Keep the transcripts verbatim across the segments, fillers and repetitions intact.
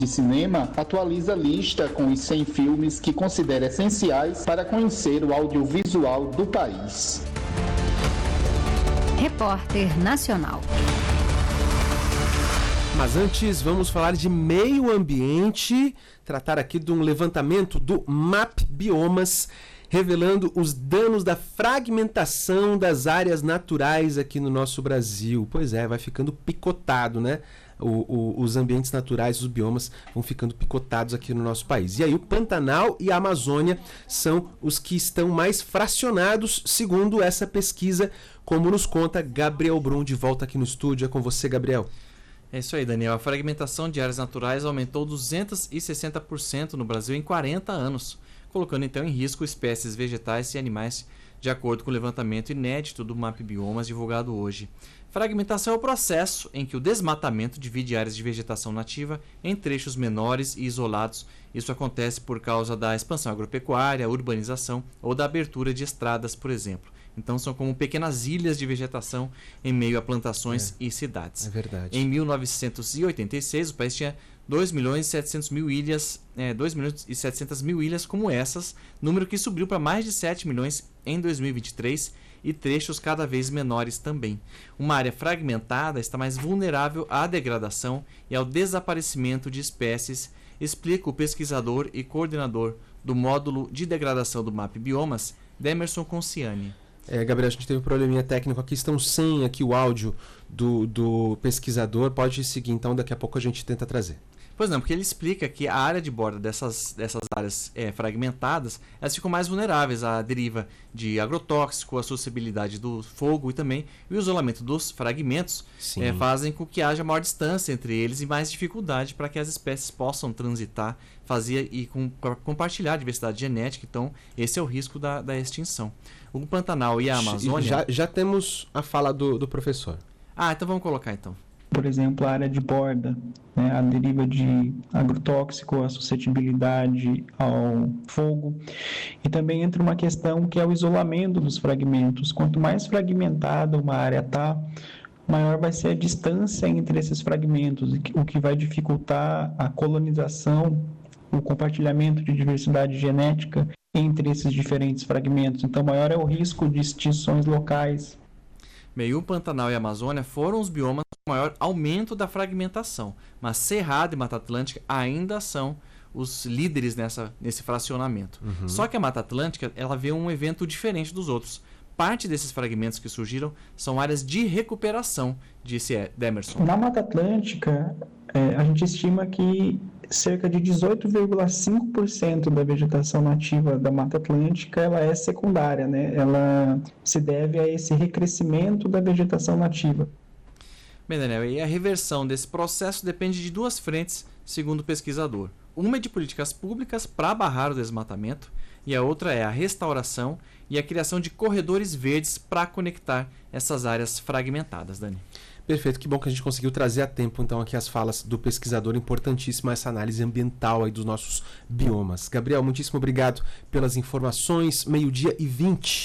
de Cinema atualiza a lista com os cem filmes que considera essenciais para conhecer o audiovisual do país. Repórter Nacional. Mas antes, vamos falar de meio ambiente, tratar aqui de um levantamento do MapBiomas, revelando os danos da fragmentação das áreas naturais aqui no nosso Brasil. Pois é, vai ficando picotado, né? O, o, os ambientes naturais, os biomas, vão ficando picotados aqui no nosso país. E aí o Pantanal e a Amazônia são os que estão mais fracionados, segundo essa pesquisa, como nos conta Gabriel Brum, de volta aqui no estúdio. É com você, Gabriel. É isso aí, Daniel. A fragmentação de áreas naturais aumentou duzentos e sessenta por cento no Brasil em quarenta anos, colocando então em risco espécies vegetais e animais, de acordo com o levantamento inédito do MapBiomas divulgado hoje. Fragmentação é o processo em que o desmatamento divide áreas de vegetação nativa em trechos menores e isolados. Isso acontece por causa da expansão agropecuária, urbanização ou da abertura de estradas, por exemplo. Então são como pequenas ilhas de vegetação em meio a plantações é, e cidades. É verdade. Em mil novecentos e oitenta e seis, o país tinha dois milhões e setecentos mil ilhas, é, dois milhões e setecentas mil ilhas como essas, número que subiu para mais de sete milhões em dois mil e vinte e três e trechos cada vez menores também. Uma área fragmentada está mais vulnerável à degradação e ao desaparecimento de espécies, explica o pesquisador e coordenador do módulo de degradação do MapBiomas, Demerson Conciani. É, Gabriel, a gente teve um probleminha técnico aqui, estão sem aqui o áudio do, do pesquisador, pode seguir então, daqui a pouco a gente tenta trazer. Pois não, porque ele explica que a área de borda dessas, dessas áreas é, fragmentadas, elas ficam mais vulneráveis à deriva de agrotóxico, à suscetibilidade do fogo e também o isolamento dos fragmentos é, fazem com que haja maior distância entre eles e mais dificuldade para que as espécies possam transitar, fazer e com, compartilhar a diversidade genética. Então, esse é o risco da, da extinção. O Pantanal e a Amazônia... Já, já temos a fala do, do professor. Ah, então vamos colocar então. Por exemplo, a área de borda, né, a deriva de agrotóxico, a suscetibilidade ao fogo. E também entra uma questão que é o isolamento dos fragmentos. Quanto mais fragmentada uma área está, maior vai ser a distância entre esses fragmentos, o que vai dificultar a colonização, o compartilhamento de diversidade genética entre esses diferentes fragmentos. Então, maior é o risco de extinções locais. Bem, o Pantanal e a Amazônia foram os biomas com maior aumento da fragmentação, mas Cerrado e Mata Atlântica ainda são os líderes nessa, nesse fracionamento. Uhum. Só que a Mata Atlântica ela vê um evento diferente dos outros. Parte desses fragmentos que surgiram são áreas de recuperação, disse Demerson. Na Mata Atlântica, é, a gente estima que cerca de dezoito vírgula cinco por cento da vegetação nativa da Mata Atlântica ela é secundária, né? Ela se deve a esse recrescimento da vegetação nativa. Bem, Daniel, e a reversão desse processo depende de duas frentes, segundo o pesquisador. Uma é de políticas públicas para barrar o desmatamento e a outra é a restauração e a criação de corredores verdes para conectar essas áreas fragmentadas, Dani. Perfeito, que bom que a gente conseguiu trazer a tempo então aqui as falas do pesquisador, importantíssima essa análise ambiental aí dos nossos biomas. Gabriel, muitíssimo obrigado pelas informações, meio-dia e vinte.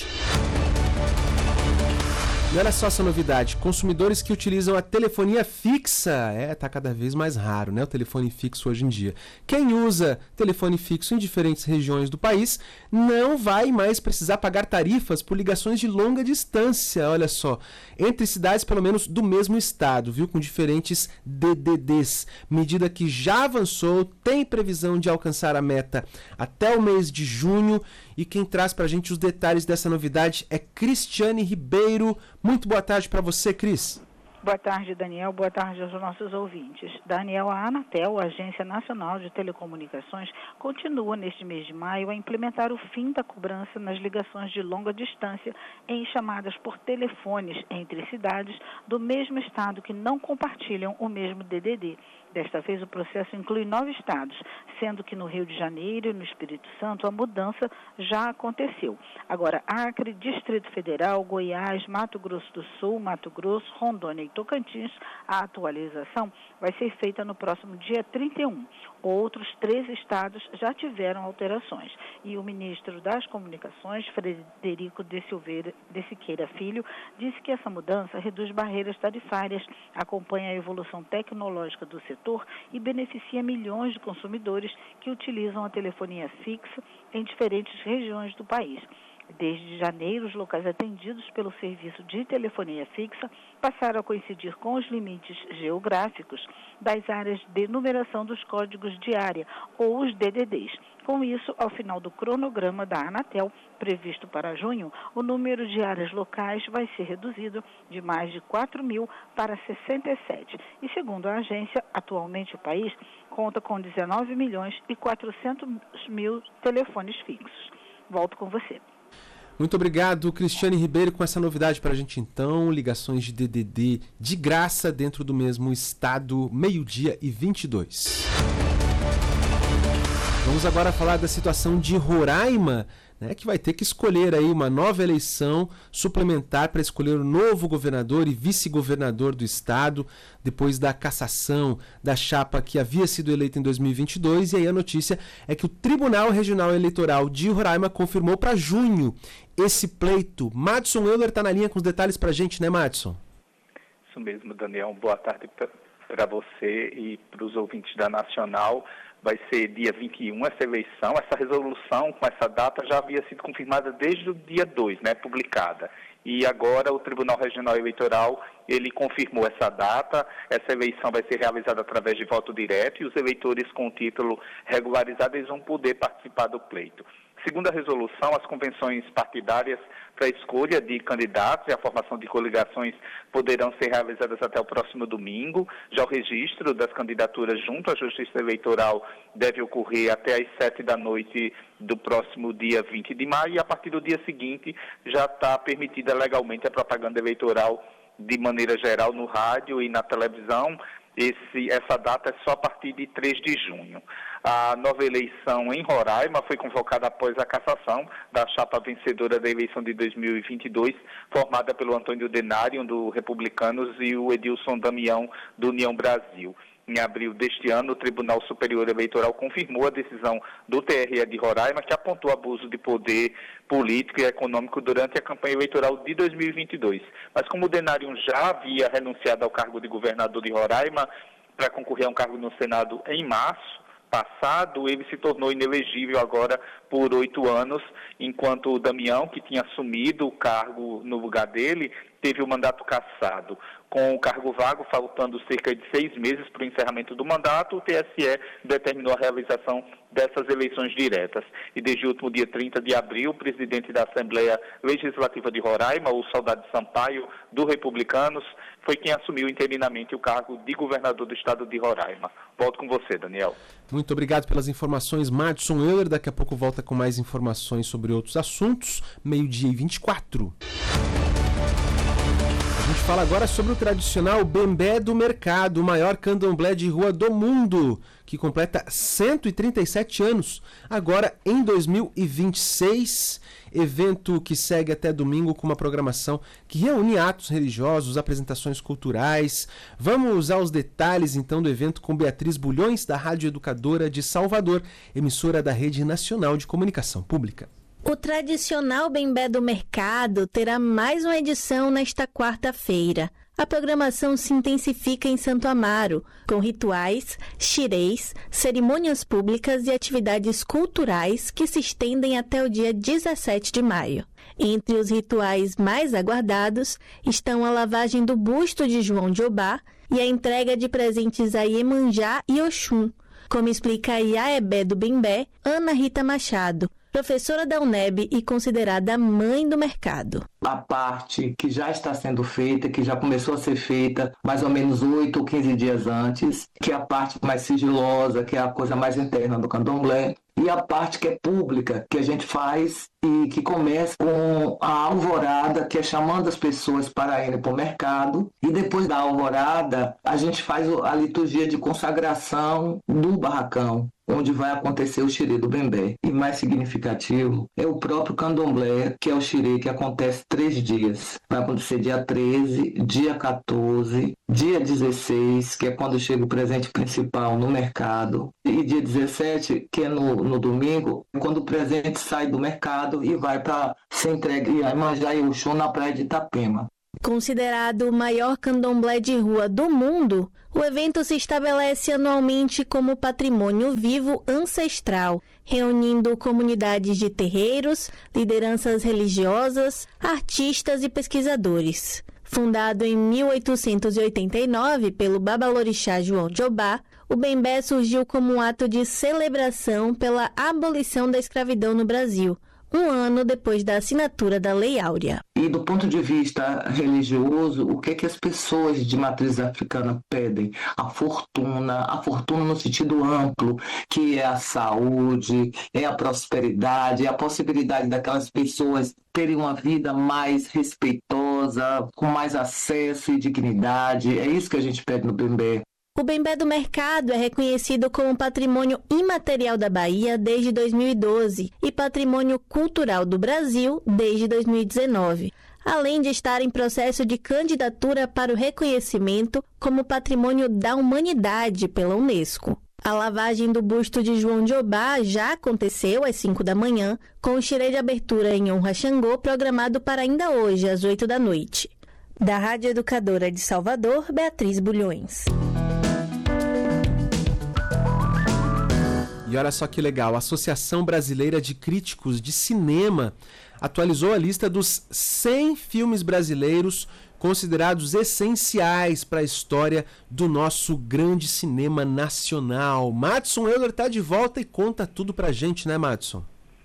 E olha só essa novidade, consumidores que utilizam a telefonia fixa, é, tá cada vez mais raro, né, o telefone fixo hoje em dia. Quem usa telefone fixo em diferentes regiões do país não vai mais precisar pagar tarifas por ligações de longa distância, olha só, entre cidades pelo menos do mesmo estado, viu, com diferentes D D Ds, medida que já avançou, tem previsão de alcançar a meta até o mês de junho, e quem traz pra gente os detalhes dessa novidade é Cristiane Ribeiro. Muito boa tarde para você, Cris. Boa tarde, Daniel. Boa tarde aos nossos ouvintes. Daniel, a Anatel, a Agência Nacional de Telecomunicações, continua neste mês de maio a implementar o fim da cobrança nas ligações de longa distância em chamadas por telefones entre cidades do mesmo estado que não compartilham o mesmo D D D. Desta vez, o processo inclui nove estados, sendo que no Rio de Janeiro e no Espírito Santo a mudança já aconteceu. Agora, Acre, Distrito Federal, Goiás, Mato Grosso do Sul, Mato Grosso, Rondônia e Tocantins, a atualização vai ser feita no próximo dia trinta e um. Outros três estados já tiveram alterações e o ministro das Comunicações, Frederico de Silveira, de Siqueira Filho, disse que essa mudança reduz barreiras tarifárias, acompanha a evolução tecnológica do setor e beneficia milhões de consumidores que utilizam a telefonia fixa em diferentes regiões do país. Desde janeiro, os locais atendidos pelo serviço de telefonia fixa passaram a coincidir com os limites geográficos das áreas de numeração dos códigos de área, ou os D D Ds. Com isso, ao final do cronograma da Anatel, previsto para junho, o número de áreas locais vai ser reduzido de mais de quatro mil para sessenta e sete. E segundo a agência, atualmente o país conta com dezenove milhões e quatrocentos mil telefones fixos. Volto com você. Muito obrigado, Cristiane Ribeiro, com essa novidade para a gente então, ligações de D D D de graça dentro do mesmo estado, meio-dia e vinte e dois. Vamos agora falar da situação de Roraima, né, que vai ter que escolher aí uma nova eleição suplementar para escolher o novo governador e vice-governador do estado, depois da cassação da chapa que havia sido eleita em dois mil e vinte e dois, e aí a notícia é que o Tribunal Regional Eleitoral de Roraima confirmou para junho esse pleito. Madson Euler está na linha com os detalhes para a gente, né, Madson? Isso mesmo, Daniel. Boa tarde para você e para os ouvintes da Nacional. Vai ser dia vinte e um essa eleição. Essa resolução com essa data já havia sido confirmada desde o dia dois, né, publicada. E agora o Tribunal Regional Eleitoral, ele confirmou essa data. Essa eleição vai ser realizada através de voto direto e os eleitores com o título regularizado eles vão poder participar do pleito. Segundo a resolução, as convenções partidárias para a escolha de candidatos e a formação de coligações poderão ser realizadas até o próximo domingo. Já o registro das candidaturas junto à Justiça Eleitoral deve ocorrer até às sete da noite do próximo dia vinte de maio e a partir do dia seguinte já está permitida legalmente a propaganda eleitoral de maneira geral no rádio e na televisão. Esse, essa data é só a partir de três de junho. A nova eleição em Roraima foi convocada após a cassação da chapa vencedora da eleição de dois mil e vinte e dois, formada pelo Antônio Denário, do Republicanos, e o Edilson Damião, do União Brasil. Em abril deste ano, o Tribunal Superior Eleitoral confirmou a decisão do T R E de Roraima, que apontou abuso de poder político e econômico durante a campanha eleitoral de dois mil e vinte e dois. Mas como o Denário já havia renunciado ao cargo de governador de Roraima para concorrer a um cargo no Senado em março passado, ele se tornou inelegível agora por oito anos, enquanto o Damião, que tinha assumido o cargo no lugar dele, teve o mandato cassado. Com o cargo vago, faltando cerca de seis meses para o encerramento do mandato, o T S E determinou a realização dessas eleições diretas. E desde o último dia trinta de abril, o presidente da Assembleia Legislativa de Roraima, o Saudade Sampaio, do Republicanos, foi quem assumiu interinamente o cargo de governador do estado de Roraima. Volto com você, Daniel. Muito obrigado pelas informações, Madson Euler. Daqui a pouco volta com mais informações sobre outros assuntos. Meio-dia e vinte e quatro. A gente fala agora sobre o tradicional Bembé do Mercado, o maior candomblé de rua do mundo, que completa cento e trinta e sete anos, agora em dois mil e vinte e seis, evento que segue até domingo com uma programação que reúne atos religiosos, apresentações culturais. Vamos aos detalhes então do evento com Beatriz Bulhões, da Rádio Educadora de Salvador, emissora da Rede Nacional de Comunicação Pública. O tradicional Bembé do Mercado terá mais uma edição nesta quarta-feira. A programação se intensifica em Santo Amaro, com rituais, xirês, cerimônias públicas e atividades culturais que se estendem até o dia dezessete de maio. Entre os rituais mais aguardados estão a lavagem do busto de João de Obá e a entrega de presentes a Iemanjá e Oxum, como explica a Iaebé do Bembé, Ana Rita Machado, professora da U N E B e considerada a mãe do mercado. A parte que já está sendo feita, que já começou a ser feita mais ou menos oito ou quinze dias antes, que é a parte mais sigilosa, que é a coisa mais interna do candomblé, e a parte que é pública, que a gente faz e que começa com a alvorada, que é chamando as pessoas para irem para o mercado, e depois da alvorada a gente faz a liturgia de consagração do barracão, onde vai acontecer o xirê do Bembé. E mais significativo é o próprio candomblé, que é o xirê que acontece três dias. Vai acontecer dia treze, dia quatorze, dia dezesseis, que é quando chega o presente principal no mercado, e dia dezessete, que é no, no domingo, quando o presente sai do mercado e vai para ser entregue a Iemanjá e Oxum na praia de Itapema. Considerado o maior candomblé de rua do mundo, o evento se estabelece anualmente como patrimônio vivo ancestral, reunindo comunidades de terreiros, lideranças religiosas, artistas e pesquisadores. Fundado em mil oitocentos e oitenta e nove pelo babalorixá João Jobá, o Bembé surgiu como um ato de celebração pela abolição da escravidão no Brasil, um ano depois da assinatura da Lei Áurea. E do ponto de vista religioso, o que é que as pessoas de matriz africana pedem? A fortuna, a fortuna no sentido amplo, que é a saúde, é a prosperidade, é a possibilidade daquelas pessoas terem uma vida mais respeitosa, com mais acesso e dignidade. É isso que a gente pede no Bembé. O Bembé do Mercado é reconhecido como Patrimônio Imaterial da Bahia desde dois mil e doze e Patrimônio Cultural do Brasil desde dois mil e dezenove, além de estar em processo de candidatura para o reconhecimento como Patrimônio da Humanidade pela Unesco. A lavagem do busto de João Jobá já aconteceu às cinco da manhã, com o xirê de abertura em honra a Xangô programado para ainda hoje, às oito da noite. Da Rádio Educadora de Salvador, Beatriz Bulhões. E olha só que legal, a Associação Brasileira de Críticos de Cinema atualizou a lista dos cem filmes brasileiros considerados essenciais para a história do nosso grande cinema nacional. Madson Euler está de volta e conta tudo pra gente, né, Madson?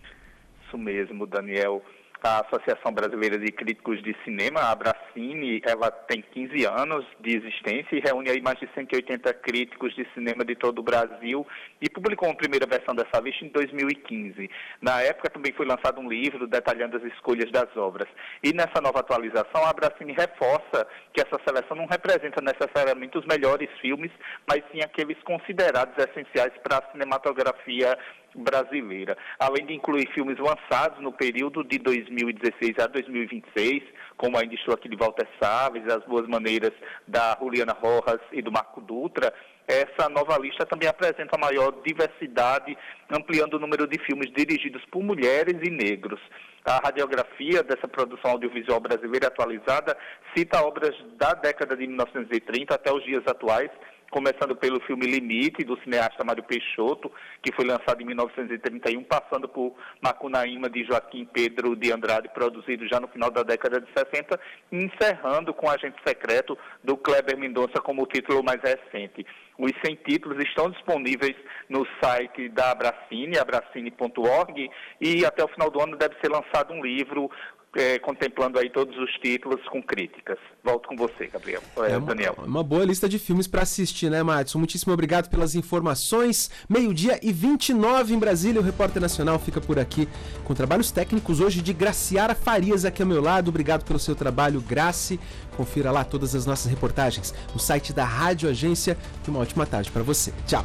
Isso mesmo, Daniel. A Associação Brasileira de Críticos de Cinema, a Abracine, ela tem quinze anos de existência e reúne aí mais de cento e oitenta críticos de cinema de todo o Brasil e publicou uma primeira versão dessa lista em dois mil e quinze. Na época também foi lançado um livro detalhando as escolhas das obras. E nessa nova atualização, a Abracine reforça que essa seleção não representa necessariamente os melhores filmes, mas sim aqueles considerados essenciais para a cinematografia brasileira, além de incluir filmes lançados no período de dois mil e dezesseis a dois mil e vinte e seis, como Ainda Estou Aqui de Walter Salles, As Boas Maneiras da Juliana Rojas e do Marco Dutra. Essa nova lista também apresenta maior diversidade, ampliando o número de filmes dirigidos por mulheres e negros. A radiografia dessa produção audiovisual brasileira atualizada cita obras da década de mil novecentos e trinta até os dias atuais, começando pelo filme Limite, do cineasta Mário Peixoto, que foi lançado em mil novecentos e trinta e um, passando por Macunaíma, de Joaquim Pedro de Andrade, produzido já no final da década de sessenta, e encerrando com Agente Secreto, do Kleber Mendonça, como o título mais recente. Os cem títulos estão disponíveis no site da Abracine, abracine ponto org, e até o final do ano deve ser lançado um livro É, contemplando aí todos os títulos com críticas. Volto com você, Gabriel. É, é uma, Daniel. Uma boa lista de filmes para assistir, né, Madson? Muitíssimo obrigado pelas informações. Meio-dia e vinte e nove em Brasília. O Repórter Nacional fica por aqui com trabalhos técnicos hoje de Graciara Farias aqui ao meu lado. Obrigado pelo seu trabalho, Graci. Confira lá todas as nossas reportagens no site da Rádio Agência. E uma ótima tarde para você. Tchau.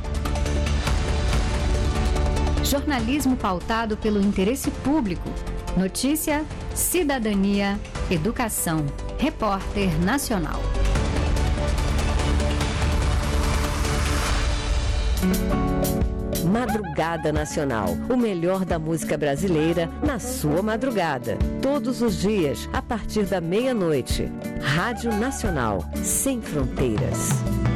Jornalismo pautado pelo interesse público. Notícia, cidadania, educação. Repórter Nacional. Madrugada Nacional. O melhor da música brasileira na sua madrugada. Todos os dias, a partir da meia-noite. Rádio Nacional. Sem fronteiras.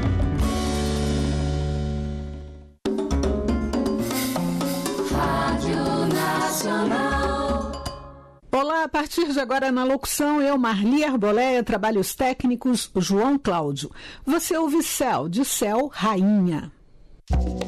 Rádio Nacional. Olá, a partir de agora na locução, eu, Marli Arboleia, trabalhos técnicos, João Cláudio. Você ouve Céu, de Céu, Rainha.